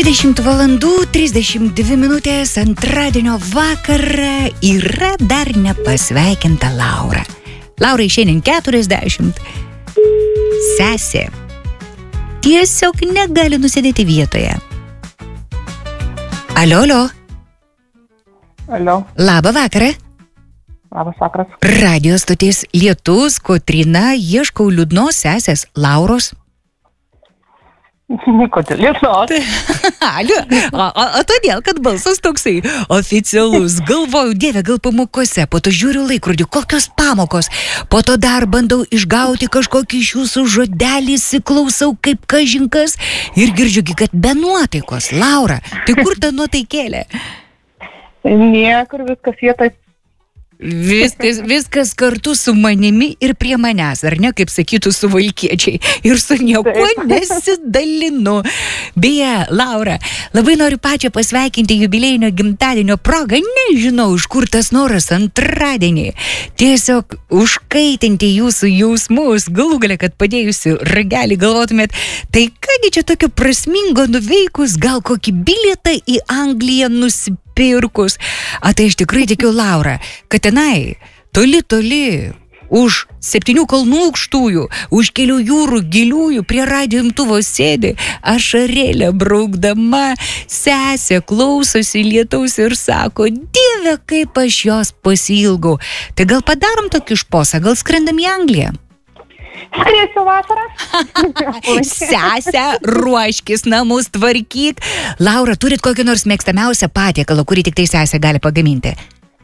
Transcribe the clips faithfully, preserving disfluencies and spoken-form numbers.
dvidešimt valandų trisdešimt dvi minutės antradienio vakarą yra dar nepasveikinta Laura. Laurai šiandien keturiasdešimt. Sesė tiesiog negali nusėdėti vietoje. Alio, alio. Alio. Labą vakarą. Labas vakaras. Radio stotis Lietus, Kotryna, ieškau liūdnos sesės Lauros. Kodėl liūdnos? Alio, o, o, o todėl, kad balsas toksai oficialus. Galvoju, dieve, gal pamokose, po to žiūriu laikrodį, kokios pamokos. Po to dar bandau išgauti kažkokį iš jūsų žodelį, įsiklausau kaip kažinkas ir girdžiugi, kad be nuotaikos. Laura, tai kur ta nuotaikėlė? Niekur, viskas vietoj. Viskas, viskas kartu su manimi ir prie manęs, ar ne, kaip sakytų suvalkiečiai. Ir su niekuo nesidalinu. Beje, Laura, labai noriu pačią pasveikinti jubiliejinio gimtadienio progą. Nežinau, iš kur tas noras antradienį. Tiesiog užkaitinti jūsų jausmus. Galų gale, kad padėjusi ragelį galvotumėt, tai kągi čia tokio prasmingo nuveikus, gal kokį bilietą į Angliją nusipirkus. Pirkus. A tai aš tikrai tikiu, Laura, kad tenai, toli, toli, už septynių kalnų aukštųjų, už kelių jūrų giliųjų prie radijo imtuvo sėdi, ašarėlę braukdama, sesė klausosi lietaus ir sako, dieve, kaip aš jos pasiilgau. Tai gal padarom tokį šposą, gal skrendam į Angliją? Skriesiu vasarą. Sesė, ruoškis, namus tvarkyk. Laura, turit kokį nors mėgstamiausią patiekalą, kurį tik tai sesė gali pagaminti?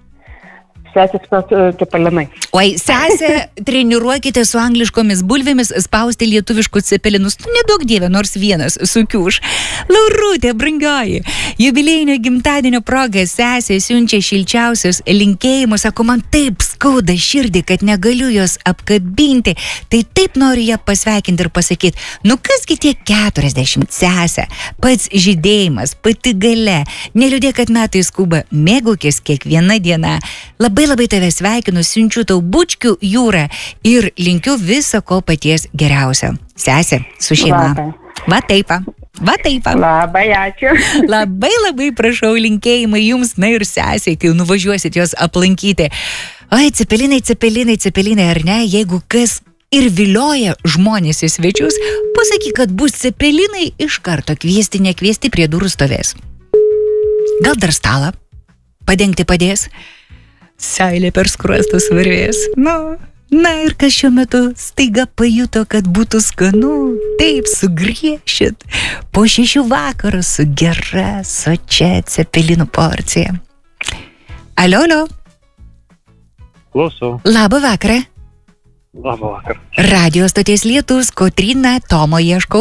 Sesės cepelinai. Oi, sesė, treniruokite su angliškomis bulvėmis spausti lietuviškus cepelinus. Nu, nedaug dieve, nors vienas sukiuš. Laurutė, brangioji, jubiliejinio gimtadienio proga sesė siunčia šilčiausius linkėjimus. Sako, man taip skauda širdį, kad negaliu jos apkabinti. Tai taip noriu ją pasveikinti ir pasakyti, nu kasgi tie keturiasdešimt, sesė, pats žydėjimas, pati galia. Neliūdėk, kad metai skuba, mėgaukis kiekvieną dieną. Labai labai tave sveikinu, siunčiu tau bučkių jūrą ir linkiu viso ko paties geriausio. Sesė, su šeima. Va taip, va taip. Labai ačiū. Labai labai prašau linkėjimai jums, na ir sesiai, kai nuvažiuosit jos aplankyti. Oi, cepelinai, cepelinai, cepelinai, ar ne? Jeigu kas ir vilioja žmonės į svečius, pasakyk, kad bus cepelinai, iš karto kviesti, nekviesti prie durų stovės. Gal dar stalą padengti padės? Seilė per skruostus varvės. Nu, na ir kas šiuo metu staiga pajuto, kad būtų skanu, taip sugriešit po šešių vakarų su gera, sočia cepelinų porcija. Alio, alio. Klausau. Labą vakarą. Labą vakarą. Radio stoties Lietus, Kotryna, Tomo ieškau.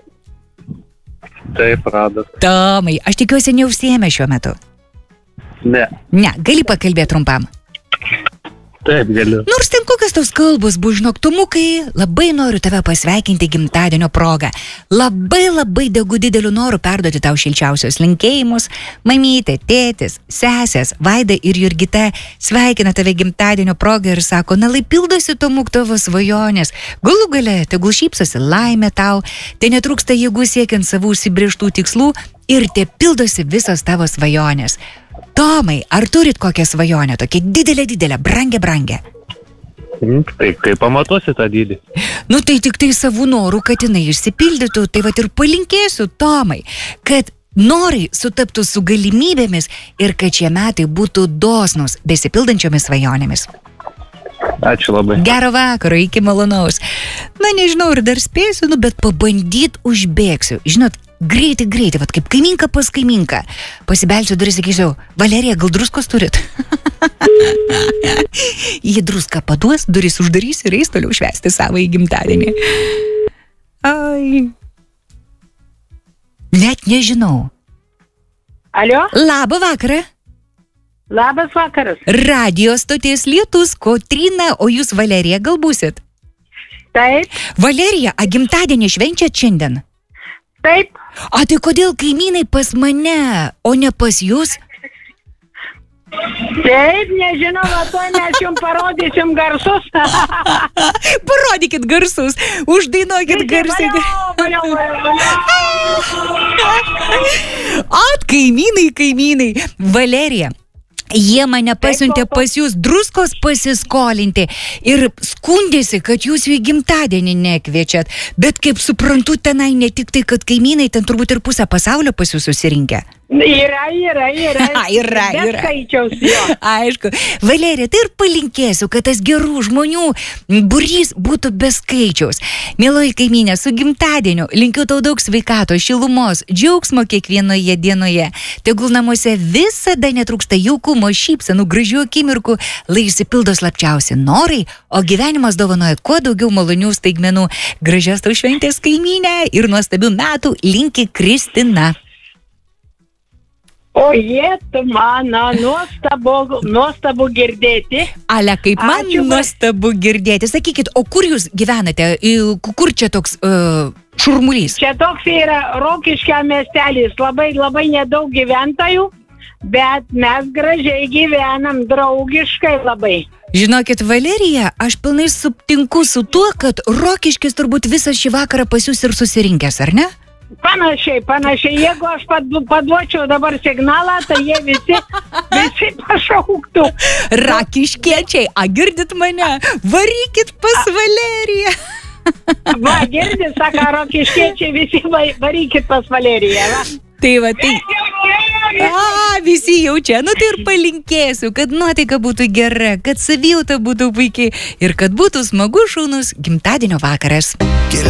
Taip, radat. Tomai, aš tikiuosi neužsiėmė šiuo metu. Ne. Ne, gali pakalbėti trumpam? Taip, galiu. Nors ten kokios tos kalbos bus, žinok, Tomukai, labai noriu tave pasveikinti gimtadienio progą. Labai labai degu dideliu noru perduoti tau šilčiausios linkėjimus. Mamytė, tėtis, sesės, Vaida ir Jurgita sveikina tave gimtadienio progą ir sako, na lai pildosi, Tomuk, tavo svajonės. Galų gale, tegul šypsosi laimė tau, te netrūksta jėgų siekiant savų užsibrėžtų tikslų ir te pildosi visos tavo svajonės. Tomai, ar turit kokią svajonę, tokią didelę, didelę, brangę, brangę? Taip, kai pamatuosi tą dydį. Nu tai tik tai savų norų, kad jinai išsipildytų, tai vat ir palinkėsiu, Tomai, kad norai sutaptų su galimybėmis ir kad šie metai būtų dosnus besipildančiomis svajonėmis. Ačiū labai. Gero vakaro, iki malonaus. Na, nežinau, ir dar spėsiu, nu, bet pabandyt užbėgsiu. Žinot, greitai, greitai, vat kaip kaiminka pas kaiminka. Pasibelsiu duris, sakysiu, Valerija, gal druskos turit? Jie druską paduos, duris uždarys ir eis toliau švęsti savo į gimtadienį. Ai. Net nežinau. Alio? Labą vakarą. Labas vakaras. Radio stoties Lietus, Kotryna, o jūs Valerija gal būsit? Taip. Valerija, a gimtadienį švenčiat šiandien? Taip. A tai kodėl kaimynai pas mane, o ne pas jūs? Taip, nežinau, tuoj mes jums parodysim garsus. Parodykit garsus, uždainuokit garsiai. Valiau, valiau, valiau. At kaimynai, kaimynai. Valerija. Jie mane pasiuntė pas jūs druskos pasiskolinti ir skundėsi, kad jūs jų į gimtadienį nekviečiat. Bet kaip suprantu, tenai ne tik tai, kad kaimynai, ten turbūt ir pusę pasaulio pas jūs susirinkę. Yra, yra, yra. yra, Be yra. skaičiaus, jo. Aišku. Valerija, tai ir palinkėsiu, kad tas gerų žmonių būrys būtų be skaičiaus. Mieloji kaimynė, su gimtadieniu linkiu tau daug sveikatos, šilumos, džiaugsmo kiekvienoje dienoje. Tegul namuose visada netrūksta jaukumo, šypsenų, gražių akimirkų, lai išsipildo slapčiausi norai, o gyvenimas dovanoja kuo daugiau malonių staigmenų. Gražios tau šventės, kaimynė, ir nuostabių metų linki Kristina. O jie, tu mano, nuostabu, nuostabu girdėti. Ale, kaip man Ačiū, va- nuostabu girdėti. Sakykit, o kur jūs gyvenate? I- Kur čia toks uh, šurmulys? Čia toks yra Rokiškio miestelis, labai, labai nedaug gyventojų, bet mes gražiai gyvenam, draugiškai labai. Žinokit, Valerija, aš pilnai sutinku su tuo, kad Rokiškis turbūt visą šį vakarą pas jūs ir susirinkęs, ar ne? Panašiai, panašiai, jeigu aš padu- paduočiau dabar signalą, tai jie visi, visi pašauktų. Rakiškiečiai, a girdit mane? Varykit pas Valeriją. Va, girdit, sako, rokiškiečiai, visi va- varykit pas Valeriją, va. Tai va, tai... A, visi jau čia, nu tai ir palinkėsiu, kad nuotaika būtų gera, kad savijauta būtų puikiai ir kad būtų smagu šaunus gimtadienio vakaras.